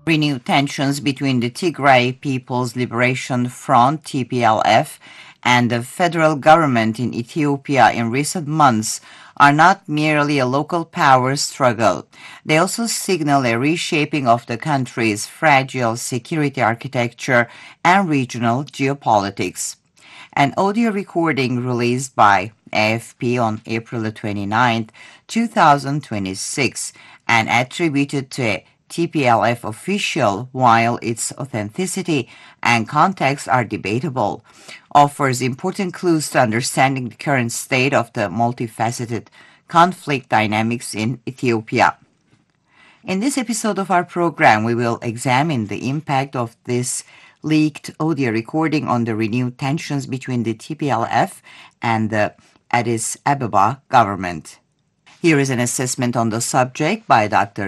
Renewed tensions between the Tigray People's Liberation Front (TPLF) and the federal government in Ethiopia in recent months are not merely a local power struggle. They also signal a reshaping of the country's fragile security architecture and regional geopolitics. An audio recording released by AFP on April 29, 2026, and attributed to a TPLF official, while its authenticity and context are debatable, offers important clues to understanding the current state of the multifaceted conflict dynamics in Ethiopia. In this episode of our program, we will examine the impact of this leaked audio recording on the renewed tensions between the TPLF and the Addis Ababa government. Here is an assessment on the subject by Dr.